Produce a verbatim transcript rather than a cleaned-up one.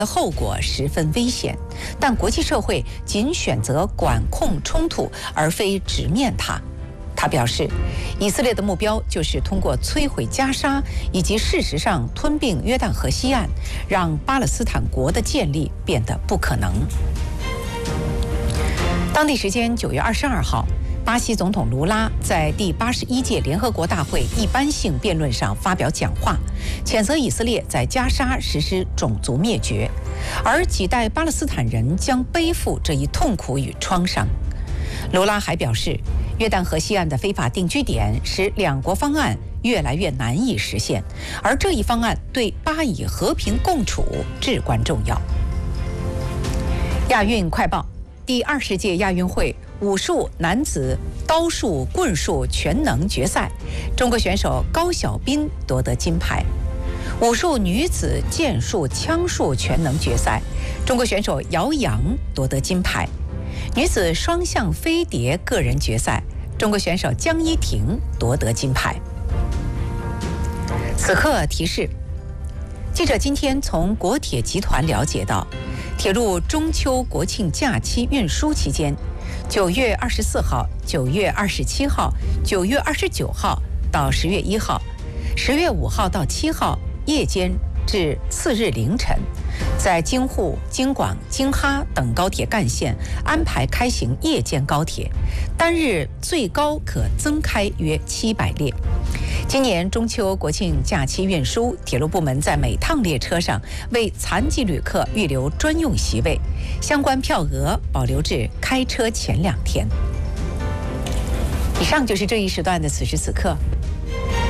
的后果十分危险，但国际社会仅选择管控冲突，而非直面它。他表示，以色列的目标就是通过摧毁加沙以及事实上吞并约旦河西岸，让巴勒斯坦国的建立变得不可能。当地时间九月二十二号，巴西总统卢拉在第八十一届联合国大会一般性辩论上发表讲话，谴责以色列在加沙实施种族灭绝，而几代巴勒斯坦人将背负这一痛苦与创伤。卢拉还表示，约旦河西岸的非法定居点使两国方案越来越难以实现，而这一方案对巴以和平共处至关重要。亚运快报：第二十届亚运会武术男子刀术、棍术全能决赛，中国选手高晓彬夺得金牌；武术女子剑术、枪术全能决赛，中国选手姚洋夺得金牌；女子双向飞碟个人决赛，中国选手江一婷夺得金牌。此刻提示：记者今天从国铁集团了解到，铁路中秋国庆假期运输期间，九月二十四号、九月二十七号、九月二十九号到十月一号、十月五号到七号夜间至次日凌晨，在京沪、京广、京哈等高铁干线安排开行夜间高铁，单日最高可增开约七百列。今年中秋国庆假期运输，铁路部门在每趟列车上为残疾旅客预留专用席位，相关票额保留至开车前两天。以上就是这一时段的此时此刻。